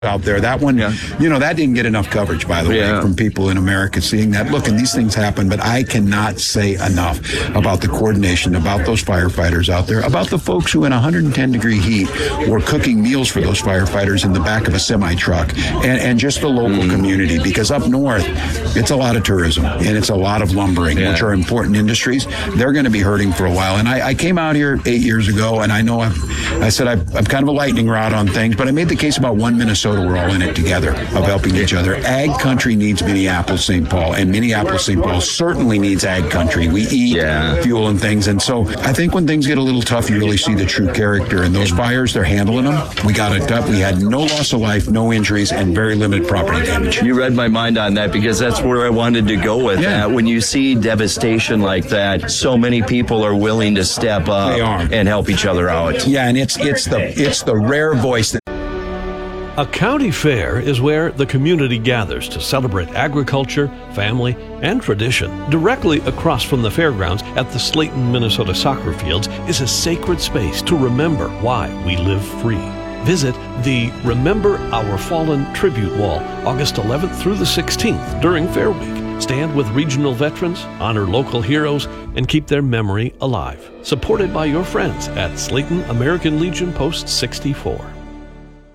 out there. That one, that didn't get enough coverage, by the way, from people in America seeing that. Look, and these things happen, but I cannot say enough about the coordination, about those firefighters out there, about the folks who in 110-degree heat were cooking meals for those firefighters in the back of a semi-truck, and just the local community, because up north, it's a lot of tourism, and it's a lot of lumbering, which are important industries. They're going to be hurting for a while. And I came out here 8 years ago, and I know I said I'm kind of a lightning rod on things, but I made the case about one Minnesota. We're all in it together of helping each other. Ag country needs Minneapolis, St. Paul, and Minneapolis, St. Paul certainly needs ag country. We eat fuel and things, and so I think when things get a little tough, you really see the true character. And those fires, they're handling them. We got it up. We had no loss of life, no injuries, and very limited property damage. You read my mind on that, because that's where I wanted to go with that. When you see devastation like that, so many people are willing to step up and help each other out. Yeah, and it's the rare voice that. A county fair is where the community gathers to celebrate agriculture, family, and tradition. Directly across from the fairgrounds at the Slayton, Minnesota soccer fields is a sacred space to remember why we live free. Visit the Remember Our Fallen Tribute Wall August 11th through the 16th during Fair Week. Stand with regional veterans, honor local heroes, and keep their memory alive. Supported by your friends at Slayton American Legion Post 64.